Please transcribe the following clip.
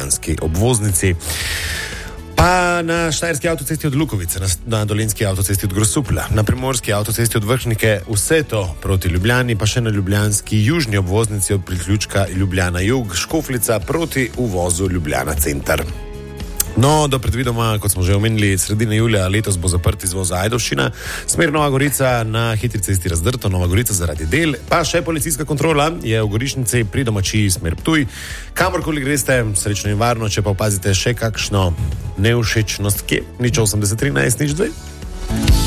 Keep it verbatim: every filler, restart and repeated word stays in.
ljubljanski obvoznici. Pa na štajerski avtocesti od Lukovice, na, na dolenjski avtocesti od Grosuplja, na primorski avtocesti od Vrhnike, vse to proti Ljubljani, pa še na ljubljanski južni obvoznici od priključka Ljubljana Jug, Škofljica proti uvozu Ljubljana Center. No, do predvidoma, kot smo že omenili, sredine julija letos bo zaprt izvoz Ajdovščina, smer Nova Gorica na hitri cesti razdrto, Nova Gorica zaradi del, pa še policijska kontrola je v Gorišnici pri Domačiji smer Ptuj. Kamorkoli greste, srečno in varno, če pa opazite še kakšno nevšečnost, kje? nič osemdeset trinajst nič dve.